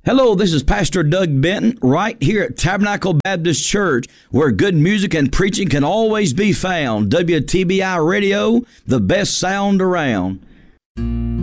Hello, this is Pastor Doug Benton right here at Tabernacle Baptist Church, where good music and preaching can always be found. WTBI Radio, the best sound around.